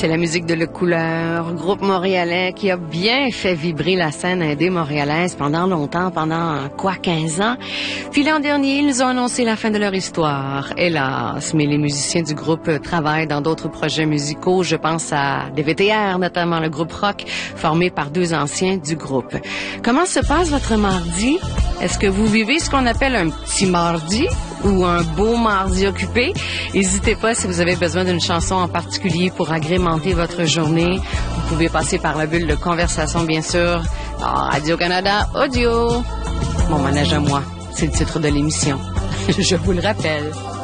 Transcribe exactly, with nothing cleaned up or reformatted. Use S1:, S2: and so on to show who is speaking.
S1: C'est la musique de Le Couleur, groupe montréalais qui a bien fait vibrer la scène indé montréalaise pendant longtemps, pendant quoi, quinze ans. Puis l'an dernier, ils nous ont annoncé la fin de leur histoire, hélas. Mais les musiciens du groupe travaillent dans d'autres projets musicaux. Je pense à D V T R, notamment le groupe rock, formé par deux anciens du groupe. Comment se passe votre mardi? Est-ce que vous vivez ce qu'on appelle un petit mardi ou un beau mardi occupé? N'hésitez pas si vous avez besoin d'une chanson en particulier pour agrémenter votre journée. Vous pouvez passer par la bulle de conversation, bien sûr. Ah, Radio-Canada Audio. Mon manège à moi, c'est le titre de l'émission. Je vous le rappelle.